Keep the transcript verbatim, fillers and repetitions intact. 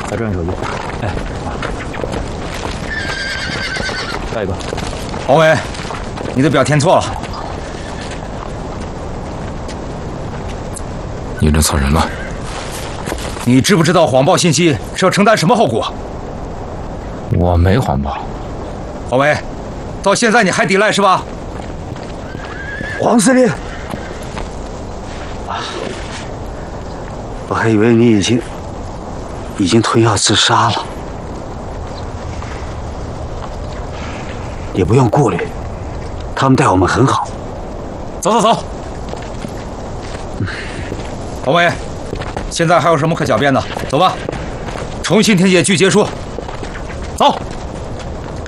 来转手机。哎，下一个。 王伟，你的表填错了。 你认错人了。 你知不知道谎报信息是要承担什么后果？ 我没谎报。 王伟，到现在你还抵赖是吧？ 黄司令，啊，我还以为你已经已经吞药自杀了。也不用顾虑，他们待我们很好。 走走走。嗯，王伟，现在还有什么可狡辩的？走吧，重新听解剧结束。走。